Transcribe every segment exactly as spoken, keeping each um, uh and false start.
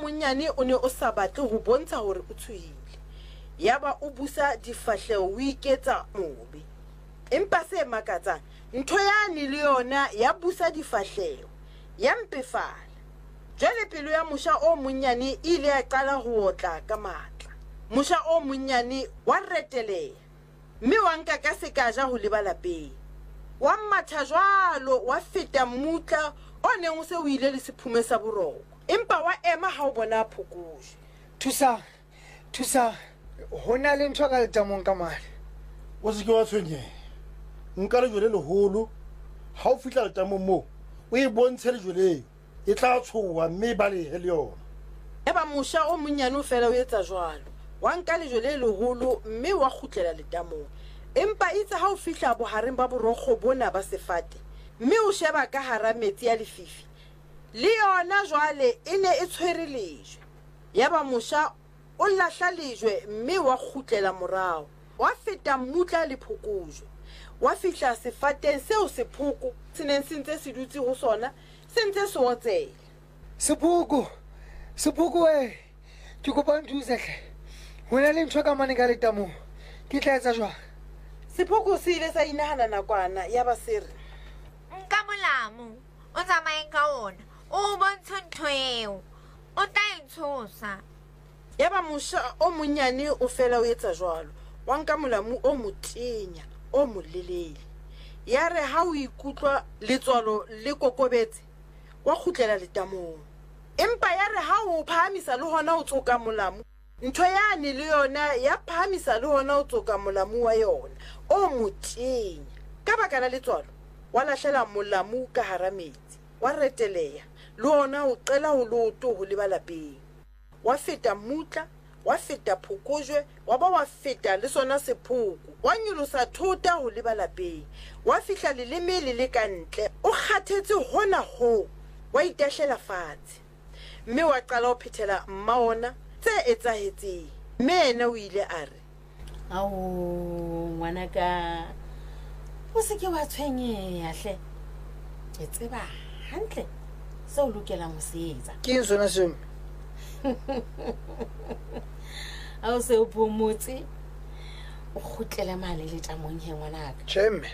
monyane o ne o sa batle ho bontsha hore o tshohile. Yaba o busa difahleho o iketsa mobe. Empa se makatsang, ntho yane le yona ya busa difahleho, ya mpefala. Jwale pelo ya mosha o monyane ile ya qala ho otla ka matla. Mosha o monyane wa reteleha, mme wa nka ka sekaja ho leba lapeng. Wa matha jwalo wa feta mmutla o neng o se o ile le sephume sa boroko. Empa wa ema ha o bona phokojwe. Thusa, thusa, hona le ntho ka letamong ka mane. O se ke wa tshwenyeha. Nka le jwele leholo, ha o fihla letamong moo, o e bontshe le jweleng, e tla tshoha mme ba lehe le yona. Eba mosha o monyane o fela o etsa jwalo. Wa nka le jwele leholo mme wa kgutlela letamong. Empa itse ha o fihla bohareng ba borokgo bona ba sefate, mme o sheba ka hara metsi ya lefifi, le yona jwale e ne e tshwere lejwe. Yaba mosha o lahla lejwe mme wa kgutlela morao. Wa feta mmutla le phokojwe. Wa fihla sefateng seo sephoko se neng se ntse se dutse ho sona, se ntse se otsela. Sephoko, sephoko e, ke kopa nthusa hle. Hona le ntho ka mane ka letamong. Ke tla etsa jwang? Sephoko se ile sa inahana nakwana yaba se re, Nka molamo, o tsamaye ka ona, o bontshe ntho eo, o tla e tshosa. Yaba mosha o monyane o fela o etsa jwalo. Wa nka molamu o motenya, o molelele. Ya re ha o ikutlwa letswalo le kokobetse, wa kgutlela letamong. Empa ya re ha o phahamisa le hona o tsoka molamu, ntho yane le yona ya phahamisa le hona o tsoka molamu wa yona, o motenya. Ka baka la letswalo, wa lahlela molamu ka hara metsi, wa reteleha, le hona o qela ho loto ho leba lapeng. Wa feta mmutla, wa feta phokojwe, wa ba wa feta le sona sephoko, wa nyolosa thota ho leba lapeng. Wa fihla leleme le le kantle, o kgathetse hona ho, wa itahlela fatshe. Mme wa qala ho phethela mma ona tse etsahetseng. Mme ena o ile a re, Ao ngwanaka, o se ke wa tshwenyeha hle. Ke tseba hantle se o lokelang ho se etsa. Ke eng sona seo? Ha o se o phomotse, o kgutlele mane letamong he ngwanaka. Tjemme.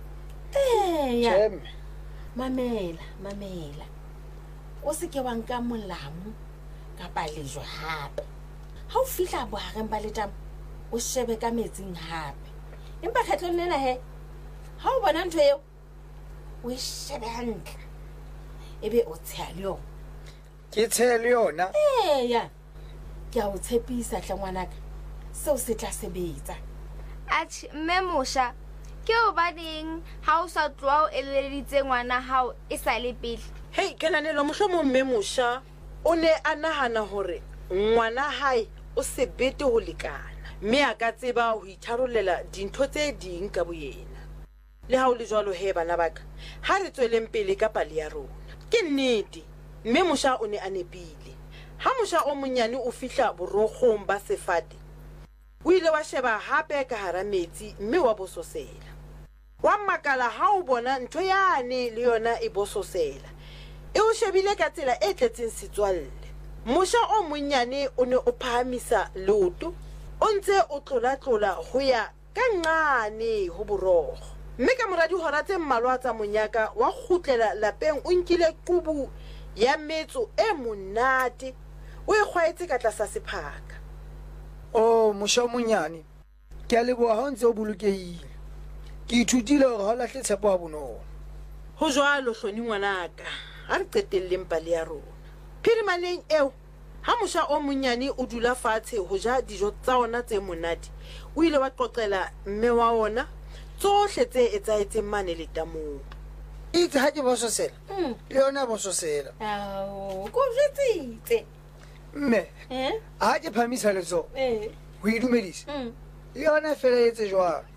Eh ya. Tjemme. Mamela, mamela. O se ke wa nka molamu kapa lejwe hape. Ha o fihla bohareng ba letamo, o shebe ka metsing hape. Empa kgetlong lena he, ha o bona ntho eo, o e shebe hantle. Ebe o tsheha le yona. Ke tsheha le yona. Eh ya. Ke a o tshepisa hle ngwanaka, seo se tla sebetsa. Atjhe, mme mosha, ke hobaneng ha o sa tloha o eleditse ngwana hao e sa le pele? hei, kenanelo mohlomong mme mosha o ne a nahana hore ngwana hae o sebete ho lekana, mme a ka tseba ho itharolela dintho tse ding ka boyena. Le ha o le jwalo he bana baka, ha re tsweleng pele ka pale ya rona. Ke nnete, mme mosha o ne a nepile. Ha mosha o monyane o fihla borokgong ba sefate, o ile wa sheba hape ka hara metsi mme wa bososela. Wa makala ha o bona ntho yane le yona e bososela, e o shebile ka tsela e tletseng setswalle. Mosha o monyane o ne o phahamisa leoto, o ntse o tlola-tlola ho ya ka nqane ho borokgo. Mme ka mora dihora tse mmalwa tsa monyaka, wa kgutlela lapeng o nkile qubu ya metso e monate, o e kgwaetse ka tlasa sephaka. Oh, mosha o monyane. Ke a leboha ha o ntse o bolokehile. Ke ithutile hore ha o lahle tshepo ha bonolo. Ho jwalo hloni ngwanaka, ha re qetelleng pale ya rona. Phirimaneng eo, ha mosha o monyane o dula fatshe ho ja dijo tsa ona tse monate, o ile wa qoqela mme wa ona tsohle tse etsahetseng mane letamong. Itse ha ke bososela, le yona bososela. Ao, ko jetsitse. Mme, Eh? ha ke phamisa letso, Eh. ho idumedisa. Mm. Le yona fela etse jwang.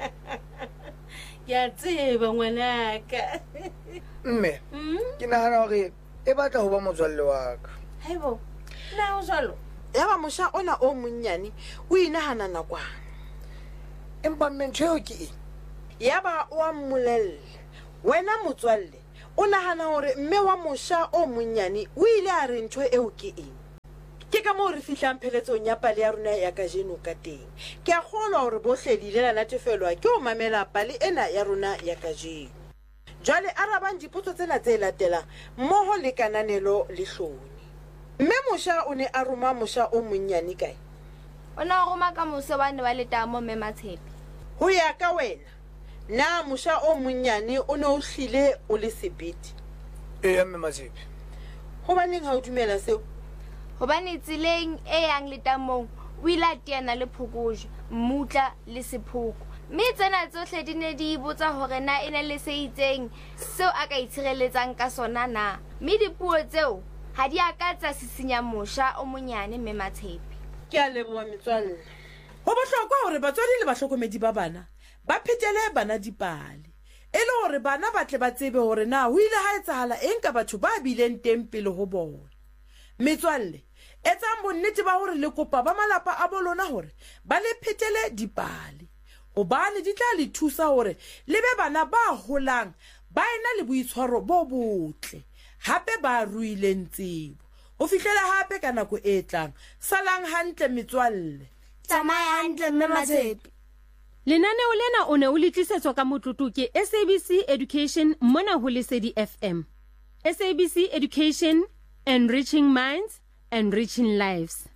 Ke a tseba ngwanaka. Mme, Mm. ke nahana hore e batla ho ba motswalle wa ka. Haibo. Na o jwalo. Yaba mosha ona o monyane o inahana nakwana. Empa mme ntho eo ke eng? Yaba o a mmolelle, wena motswalle o nahana hore mme wa mosha o monyane o ile a re ntho eo ke eng? ka moo re fihlang pheletsong ya pale ya rona ya kajeno ka teng. Ke a kgolwa hore bohle di ile la natefelwa ke ho mamela pale ena ya rona ya kajeno. Jwale arabang dipotso tsena tse latelang mmoho le kananelo le hlone. Mme Mosha o ne a roma Mosha o monnyane kae? O na roma ka mose wa ne wa letamo mme Matshepe. Ho ya ka wena, na Mosha o monnyane o ne o hlile o le sebete? Ee mme Matshepe. Hobaneng ha o dumela seo? Hobane tseleng e yang letamong o ile a teana le phokojwe, mmutla le sephoko. Mme tsena tsohle di ne di botsa hore na e ne le se itseng seo a ka itshireletsang ka sona na. Mme dipuo tseo ha di a ka tsa sisinya Mosha o monyane mme Matshepe. Ke a leboha metswalle. Ho bohlokwa hore batswadi le bahlokomedi ba bana ba phetele bana dipale. E le hore bana ba tle ba tsebe hore na ho ile ha etsahala eng ka batho ba bileng teng pele ho bona. Metswalle, etsang bonnete ba hore le kopa ba malapa a bolona hore ba le phetele dipale. Hobane di tla le thusa hore le be bana ba holang ba ena le boitshwaro bo botle. Hape ba ruileng tsebo. Ho fihlela hape ka nako e tlang. Salang hantle metswalle. Tsamaya hantle mme Matshepe. Lenaneo lena o ne o le tlisetswa ka motlotlo ke S A B C Education mona ho Lesedi F M. S A B C Education, enriching minds, enriching lives.